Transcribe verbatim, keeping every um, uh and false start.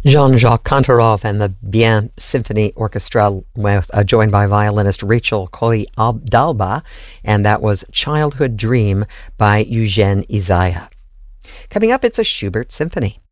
Jean-Jacques Kantorov and the Bien Symphony Orchestra, with, uh, joined by violinist Rachel Colley-Dalba, and that was Childhood Dream by Eugene Isaiah. Coming up, it's a Schubert Symphony.